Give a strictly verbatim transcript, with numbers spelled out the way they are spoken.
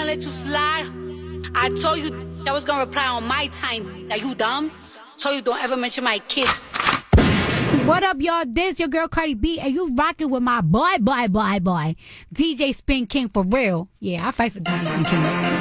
let you slide. I told you I was gonna reply on my time. Are you dumb? Told you don't ever mention my kid. What up, y'all? This your girl Cardi B, and you rocking with my boy, boy, boy, boy, D J Spin King for real. Yeah, I fight for D J Spin King.